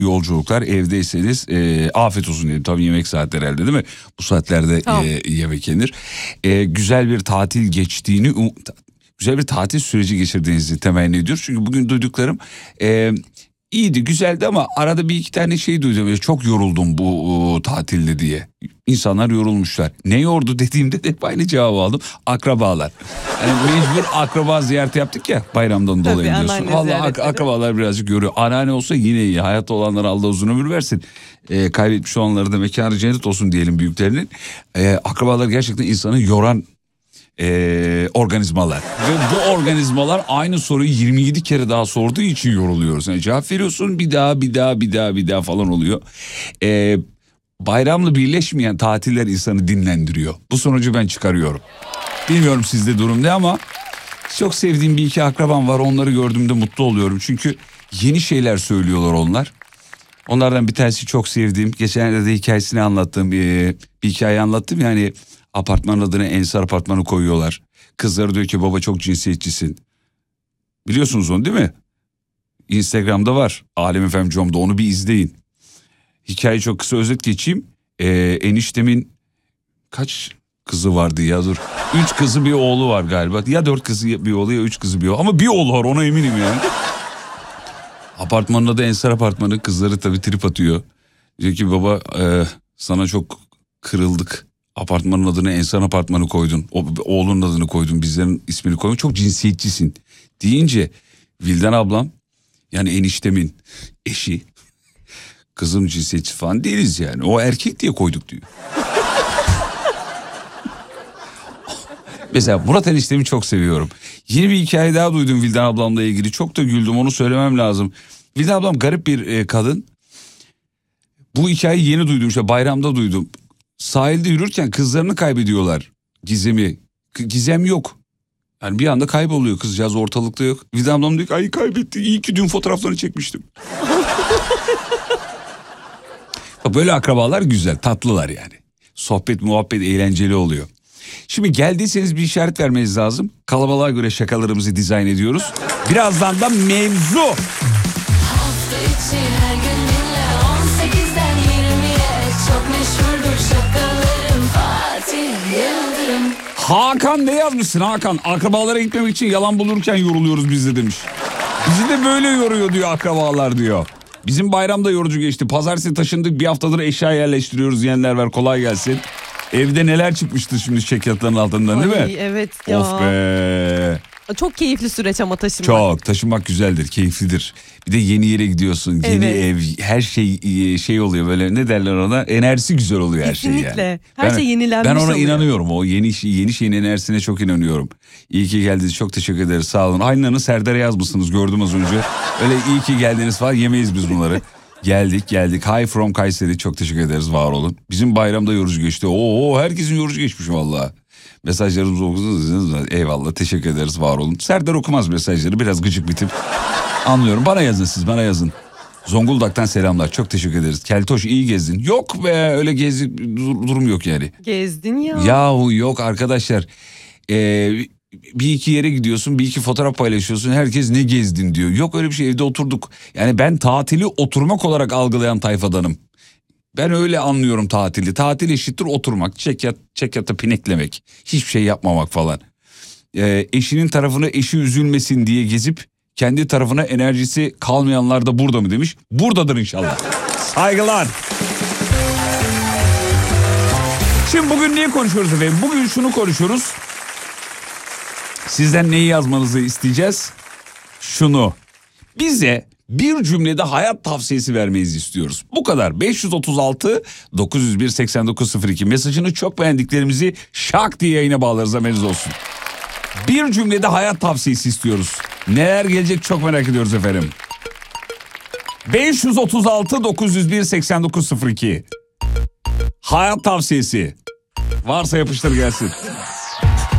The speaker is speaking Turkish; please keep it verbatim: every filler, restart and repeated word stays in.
yolculuklar, evdeyseniz e, afiyet olsun diyelim. Tabii yemek saatleri herhalde değil mi? Bu saatlerde tamam. e, yemek yenir. E, güzel bir tatil geçtiğini, güzel bir tatil süreci geçirdiğinizi temenni ediyoruz. Çünkü bugün duyduklarım e, iyiydi, güzeldi ama arada bir iki tane şey duydum. Çok yoruldum bu o, tatilde diye. İnsanlar yorulmuşlar. Ne yordu dediğimde de hep aynı cevabı aldım. Akrabalar. Yani mecbur akraba ziyareti yaptık ya bayramdan dolayı Tabii, diyorsun. Vallahi ak- akrabalar birazcık yoruyor. Anneanne olsa yine iyi. Hayatta olanlara Allah uzun ömür versin. Ee, kaybetmiş olanlara da mekanı cennet olsun diyelim büyüklerinin. Ee, akrabalar gerçekten insanı yoran Ee, organizmalar ve bu organizmalar aynı soruyu yirmi yedi kere daha sorduğu için yoruluyoruz. Yani cevap veriyorsun bir daha bir daha bir daha bir daha falan oluyor. Ee, bayramla birleşmeyen tatiller insanı dinlendiriyor. Bu sonucu ben çıkarıyorum. Bilmiyorum sizde durum ne ama çok sevdiğim bir iki akrabam var, onları gördüğümde mutlu oluyorum. Çünkü yeni şeyler söylüyorlar onlar. Onlardan bir tanesi çok sevdiğim, geçenlerde de hikayesini anlattığım bir, bir hikaye anlattım yani. Apartmanın adına Ensar Apartmanı koyuyorlar. Kızları diyor ki baba çok cinsiyetçisin. Biliyorsunuz onu değil mi? Instagram'da var. Alem F M nokta com'da, onu bir izleyin. Hikayeyi çok kısa özet geçeyim. Ee, eniştemin kaç kızı vardı ya dur. Üç kızı bir oğlu var galiba. Ya dört kızı bir oğlu ya üç kızı bir oğlu. Ama bir oğlu var, ona eminim yani. Apartmanın adı Ensar Apartmanı. Kızları tabii trip atıyor. Diyor ki baba e, sana çok kırıldık. Apartmanın adını Ensar Apartmanı koydun. O, oğlunun adını koydun. Bizlerin ismini koydun. Çok cinsiyetçisin. Deyince Vildan ablam, yani eniştemin eşi, kızım cinsiyetçi falan değiliz yani. O erkek diye koyduk diyor. Mesela Murat eniştemi çok seviyorum. Yeni bir hikaye daha duydum Vildan ablamla ilgili. Çok da güldüm, onu söylemem lazım. Vildan ablam garip bir e, kadın. Bu hikayeyi yeni duydum, işte bayramda duydum. Sahilde yürürken kızlarını kaybediyorlar. Gizem'i. Gizem yok. Yani bir anda kayboluyor kızcağız, ortalıkta yok. Vildan ablam diyor ki ay kaybettik, iyi ki dün fotoğraflarını çekmiştim. Böyle akrabalar güzel, tatlılar yani. Sohbet, muhabbet eğlenceli oluyor. Şimdi geldiyseniz bir işaret vermeniz lazım. Kalabalığa göre şakalarımızı dizayn ediyoruz. Birazdan da mevzu. Hafta içi her gün dinle on sekizden yirmiye çok meşhurdur şakalarım Fatih Yıldırım. Hakan ne yazmışsın Hakan? Akrabalara gitmemek için yalan bulurken yoruluyoruz biz de demiş. Bizi de böyle yoruyor diyor akrabalar diyor. Bizim bayramda yorucu geçti. Pazartesi taşındık, bir haftadır eşya yerleştiriyoruz diyenler var, kolay gelsin. Evde neler çıkmıştı şimdi çekyatların altından. Ay, değil mi? Evet ya. Of be. Çok keyifli süreç ama taşınmak. Çok, taşınmak güzeldir, keyiflidir. Bir de yeni yere gidiyorsun, yeni evet. ev, her şey şey oluyor böyle, ne derler ona, enerjisi güzel oluyor her şey yani. Kesinlikle. Her ben, şey yenilenmiş Ben ona oluyor. inanıyorum, o yeni yeni şeyin enerjisine çok inanıyorum. İyi ki geldiniz, çok teşekkür ederiz, sağ olun. Aynılarını Serdar'a yazmışsınız, gördüm az önce. Öyle iyi ki geldiniz falan, yemeyiz biz bunları. Geldik geldik. Hi from Kayseri, çok teşekkür ederiz, var olun. Bizim bayramda yorucu geçti. Oo, herkesin yorucu geçmiş vallahi. Mesajlarımızı okudunuz. Eyvallah, teşekkür ederiz, var olun. Serdar okumaz mesajları, biraz gıcık bir tip. Anlıyorum, bana yazın siz, bana yazın. Zonguldak'tan selamlar, çok teşekkür ederiz. Keltoş iyi gezdin. Yok be, öyle gezdik durum yok yani. Gezdin ya. Yahu yok arkadaşlar. Ee, bir iki yere gidiyorsun, bir iki fotoğraf paylaşıyorsun, herkes ne gezdin diyor. Yok öyle bir şey, evde oturduk. Yani ben tatili oturmak olarak algılayan tayfadanım. Ben öyle anlıyorum tatili. Tatil eşittir oturmak, çekyat, çekyatta pineklemek, hiçbir şey yapmamak falan. Ee, eşinin tarafına eşi üzülmesin diye gezip kendi tarafına enerjisi kalmayanlar da burada mı demiş. Buradadır inşallah. Saygılar. Şimdi bugün niye konuşuyoruz efendim? Bugün şunu konuşuyoruz. Sizden neyi yazmanızı isteyeceğiz? Şunu. Bize bir cümlede hayat tavsiyesi vermenizi istiyoruz. Bu kadar. beş yüz otuz altı dokuz yüz bir seksen dokuz sıfır iki mesajını çok beğendiklerimizi şak diye yayına bağlarız, haberiniz olsun. Bir cümlede hayat tavsiyesi istiyoruz. Neler gelecek çok merak ediyoruz efendim. beş yüz otuz altı dokuz yüz bir seksen dokuz sıfır iki Hayat tavsiyesi. Varsa yapıştır gelsin.